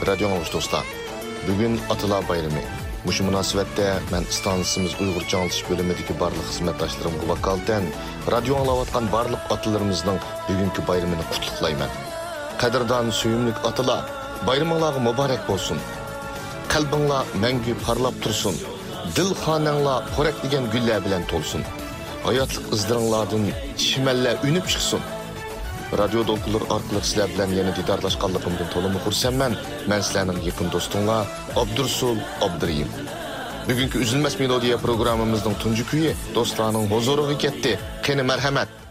radioңuz dostlar. Bugün Atalar Bayramı. Muşu münasebette men istansımız Uygurca anlatış bölümündeki barlıq xizmetdaşlarımga vakalten radio anlavatkan barlıq atalarımızın bugünkü bayramını kutluqlayman. Qadirdan suyumlik atalar, bayramыңlar mübarek bolsun. Qalbыңlar мәңгі parlap tursun. Dil xonanglar po'rakligan gullar bilan to'lsin. Hayotlik izlaringlardan shimallar unib chiqsin. Radio do'qlar orqali sizlar bilan yana didorlashganligimdan to'liq xursandman. Men sizlarning yaqin do'stinglar Abdursul Abduriyim. Bugungi uzilmas melodiya programmamizning tunji kuyi do'stlarning huzuriga ketdi. Qani marhamat.